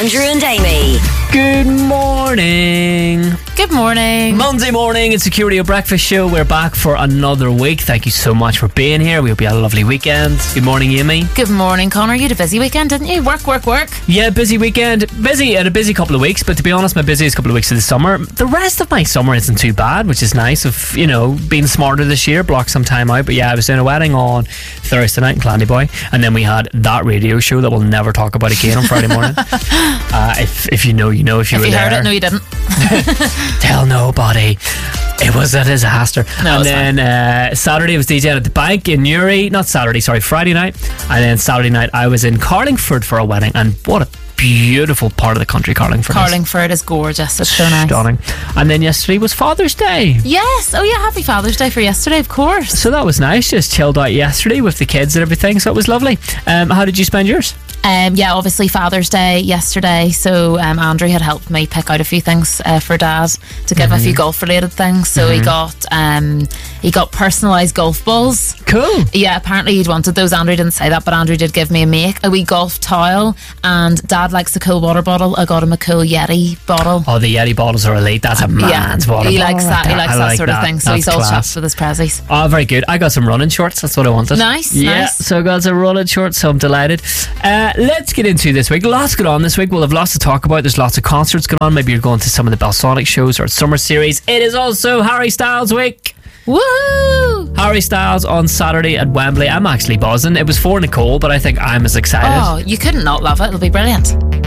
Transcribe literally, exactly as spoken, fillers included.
Andrew and Amy. Good morning. Good morning. Monday morning, it's the Curio Breakfast Show. We're back for another week. Thank you so much for being here. We hope you had a lovely weekend. Good morning, Amy. Good morning, Connor. You had a busy weekend, didn't you? Work, work, work. Yeah, busy weekend. Busy, had a busy couple of weeks, but to be honest, my busiest couple of weeks of the summer. The rest of my summer isn't too bad, which is nice. Of, you know, being smarter this year, block some time out. But yeah, I was doing a wedding on Thursday night in Clandyboy, and then we had that radio show that we'll never talk about again on Friday morning. uh, if if you know, you know. If you if were you there, heard it, no, you didn't. Tell nobody. It was a disaster. No, and then uh, Saturday I was DJing at the bank in Newry. Not Saturday, sorry, Friday night. And then Saturday night I was in Carlingford for a wedding. And what a beautiful part of the country Carlingford is. Carlingford is gorgeous. It's so nice. Stunning. And then yesterday was Father's Day. Yes. Oh yeah, happy Father's Day for yesterday, of course. So that was nice. Just chilled out yesterday with the kids and everything. So it was lovely. Um, how did you spend yours? Um, yeah, obviously Father's Day yesterday, so um, Andrew had helped me pick out a few things uh, for Dad to give him Mm-hmm. a few golf related things. So Mm-hmm. he got um, he got personalised golf balls. Cool. Yeah, apparently he'd wanted those. Andrew didn't say that, but Andrew did give me a make a wee golf towel, and Dad likes a cool water bottle. I got him a cool Yeti bottle. Oh, the Yeti bottles are elite. That's a man's yeah, water he bottle likes right that. He there. likes I that like sort that. of thing. So That's he's all class. chuffed with his prezzies. Oh, very good. I got some running shorts. That's what I wanted. Nice, Yeah, nice. so I got some running shorts, so I'm delighted. Uh, let's get into this week. Lots going on this week. We'll have lots to talk about. There's lots of concerts going on. Maybe you're going to some of the Belsonic shows or summer series. It is also Harry Styles week. Woo! Harry Styles on Saturday at Wembley. I'm actually buzzing. It was for Nicole, but I think I'm as excited. Oh, you couldn't not love it. It'll be brilliant.